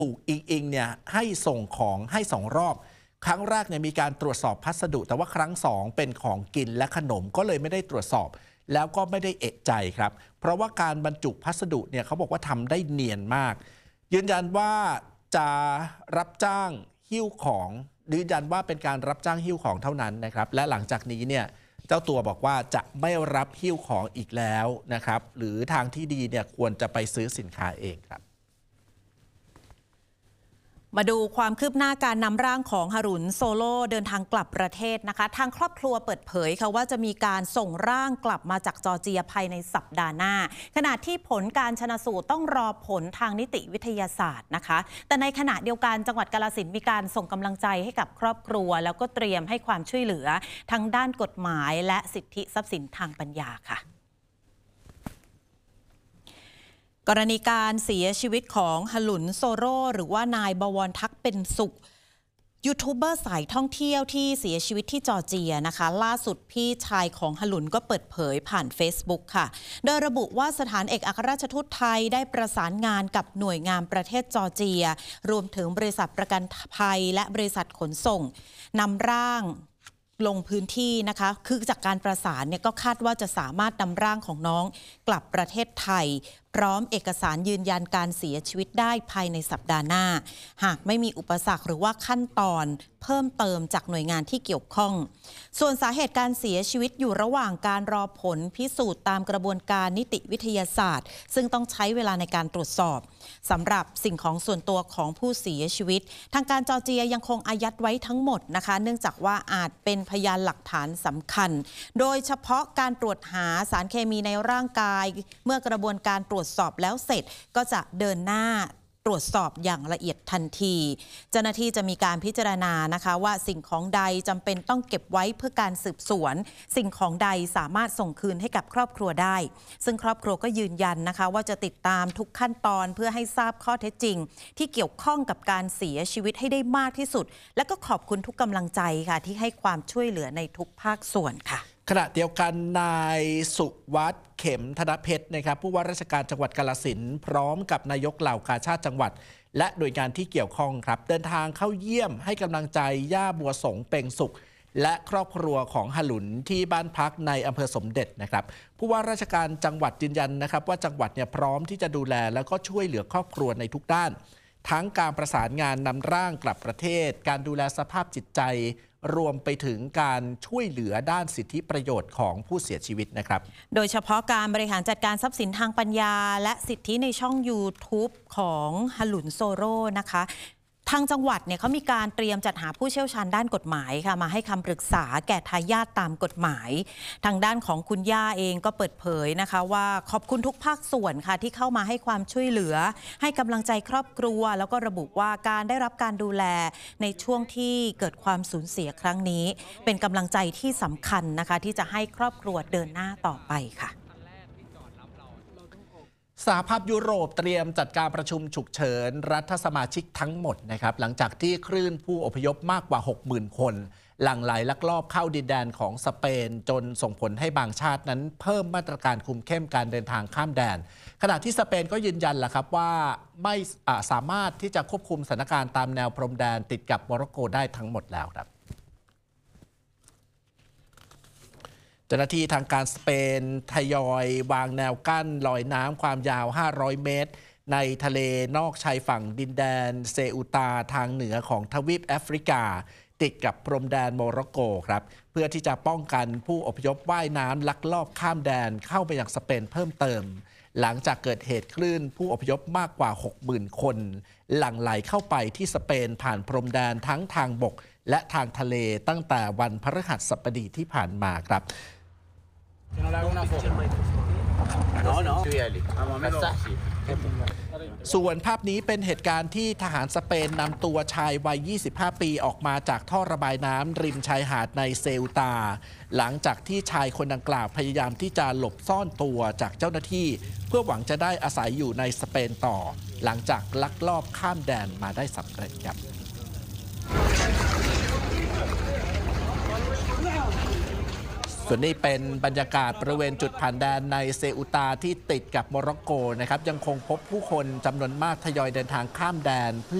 ถูกอิงเนี่ยให้ส่งของให้2 รอบครั้งแรกเนี่ยมีการตรวจสอบพัสดุแต่ว่าครั้ง2เป็นของกินและขนมก็เลยไม่ได้ตรวจสอบแล้วก็ไม่ได้เอะใจครับเพราะว่าการบรรจุพัสดุเนี่ยเขาบอกว่าทำได้เนียนมากยืนยันว่าจะรับจ้างหิ้วของยืนยันว่าเป็นการรับจ้างหิ้วของเท่านั้นนะครับและหลังจากนี้เนี่ยเจ้าตัวบอกว่าจะไม่รับหิ้วของอีกแล้วนะครับหรือทางที่ดีเนี่ยควรจะไปซื้อสินค้าเองครับมาดูความคืบหน้าการนำร่างของฮารุนโซโลเดินทางกลับประเทศนะคะทางครอบครัวเปิดเผยค่ะว่าจะมีการส่งร่างกลับมาจากจอร์เจียภายในสัปดาห์หน้าขณะที่ผลการชันสูตรต้องรอผลทางนิติวิทยาศาสตร์นะคะแต่ในขณะเดียวกันจังหวัดกาฬสินธุ์มีการส่งกำลังใจให้กับครอบครัวแล้วก็เตรียมให้ความช่วยเหลือทั้งด้านกฎหมายและสิทธิทรัพย์สินทางปัญญาค่ะกรณีการเสียชีวิตของฮลุนโซโรหรือว่านายบวรทักษ์เป็นสุขยูทูบเบอร์สายท่องเที่ยวที่เสียชีวิตที่จอร์เจียนะคะล่าสุดพี่ชายของฮลุนก็เปิดเผยผ่าน Facebook ค่ะโดยระบุว่าสถานเอกอัครราชทูตไทยได้ประสานงานกับหน่วยงานประเทศจอร์เจียรวมถึงบริษัทประกันภัยและบริษัทขนส่งนำร่างลงพื้นที่นะคะคือจากการประสานเนี่ยก็คาดว่าจะสามารถนำร่างของน้องกลับประเทศไทยพร้อมเอกสารยืนยันการเสียชีวิตได้ภายในสัปดาห์หน้าหากไม่มีอุปสรรคหรือว่าขั้นตอนเพิ่มเติมจากหน่วยงานที่เกี่ยวข้องส่วนสาเหตุการเสียชีวิตอยู่ระหว่างการรอผลพิสูจน์ตามกระบวนการนิติวิทยาศาสตร์ซึ่งต้องใช้เวลาในการตรวจสอบสำหรับสิ่งของส่วนตัวของผู้เสียชีวิตทางการจอร์เจียยังคงอายัดไว้ทั้งหมดนะคะเนื่องจากว่าอาจเป็นพยานหลักฐานสำคัญโดยเฉพาะการตรวจหาสารเคมีในร่างกายเมื่อกระบวนการตรวจสอบแล้วเสร็จก็จะเดินหน้าตรวจสอบอย่างละเอียดทันทีเจ้าหน้าที่จะมีการพิจารณานะคะว่าสิ่งของใดจำเป็นต้องเก็บไว้เพื่อการสืบสวนสิ่งของใดสามารถส่งคืนให้กับครอบครัวได้ซึ่งครอบครัวก็ยืนยันนะคะว่าจะติดตามทุกขั้นตอนเพื่อให้ทราบข้อเท็จจริงที่เกี่ยวข้องกับการเสียชีวิตให้ได้มากที่สุดและก็ขอบคุณทุกกำลังใจค่ะที่ให้ความช่วยเหลือในทุกภาคส่วนค่ะขณะเดียวกันนายสุวัฒน์เข็มธนเพชรนะครับผู้ว่าราชการจังหวัดกาฬสินธุ์พร้อมกับนายกเหล่ากาชาติจังหวัดและหน่วยงานที่เกี่ยวข้องครับเดินทางเข้าเยี่ยมให้กำลังใจย่าบัวสงเปงสุขและครอบครัวของฮลุนที่บ้านพักในอำเภอสมเด็จนะครับผู้ว่าราชการจังหวัดยืนยันนะครับว่าจังหวัดเนี่ยพร้อมที่จะดูแลแล้วก็ช่วยเหลือครอบครัวในทุกด้านทั้งการประสานงานนำร่างกลับประเทศการดูแลสภาพจิตใจรวมไปถึงการช่วยเหลือด้านสิทธิประโยชน์ของผู้เสียชีวิตนะครับโดยเฉพาะการบริหารจัดการทรัพย์สินทางปัญญาและสิทธิในช่อง YouTube ของฮลุนโซโรนะคะทางจังหวัดเนี่ยเขามีการเตรียมจัดหาผู้เชี่ยวชาญด้านกฎหมายค่ะมาให้คำปรึกษาแก่ทายาทตามกฎหมายทางด้านของคุณย่าเองก็เปิดเผยนะคะว่าขอบคุณทุกภาคส่วนค่ะที่เข้ามาให้ความช่วยเหลือให้กำลังใจครอบครัวแล้วก็ระบุว่าการได้รับการดูแลในช่วงที่เกิดความสูญเสียครั้งนี้เป็นกำลังใจที่สำคัญนะคะที่จะให้ครอบครัวเดินหน้าต่อไปค่ะสหภาพยุโรปเตรียมจัดการประชุมฉุกเฉินรัฐสมาชิกทั้งหมดนะครับหลังจากที่คลื่นผู้อพยพมากกว่า 60,000 คนหลั่งไหลลักลอบเข้าดินแดนของสเปนจนส่งผลให้บางชาตินั้นเพิ่มมาตรการคุมเข้มการเดินทางข้ามแดนขณะที่สเปนก็ยืนยันแหละครับว่าไม่สามารถที่จะควบคุมสถานการณ์ตามแนวพรมแดนติดกับโมร็อกโกได้ทั้งหมดแล้วครับเจ้าหน้าที่ทางการสเปนทยอยวางแนวกั้นลอยน้ำความยาว500 เมตรในทะเลนอกชายฝั่งดินแดนเซอูตาทางเหนือของทวีปแอฟริกาติดกับพรมแดนโมร็อกโกครับเพื่อที่จะป้องกันผู้อพยพว่ายน้ำลักลอบข้ามแดนเข้าไปยังสเปนเพิ่มเติมหลังจากเกิดเหตุคลื่นผู้อพยพมากกว่า 60,000 คนหลั่งไหลเข้าไปที่สเปนผ่านพรมแดนทั้งทางบกและทางทะเลตั้งแต่วันพฤหัสบดีที่ผ่านมาครับส่วนภาพนี้เป็นเหตุการณ์ที่ทหารสเปนนำตัวชายวัย 25 ปีออกมาจากท่อระบายน้ำริมชายหาดในเซอูตาหลังจากที่ชายคนดังกล่าวพยายามที่จะหลบซ่อนตัวจากเจ้าหน้าที่เพื่อหวังจะได้อาศัยอยู่ในสเปนต่อหลังจากลักลอบข้ามแดนมาได้สำเร็จครับส่วนนี้เป็นบรรยากาศบริเวณจุดผ่านแดนในเซอุตาที่ติดกับโมร็อกโกนะครับยังคงพบผู้คนจำนวนมากทยอยเดินทางข้ามแดน